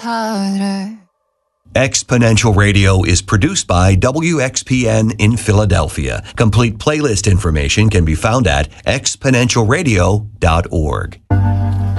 harder. Exponential Radio is produced by WXPN in Philadelphia. Complete playlist information can be found at exponentialradio.org.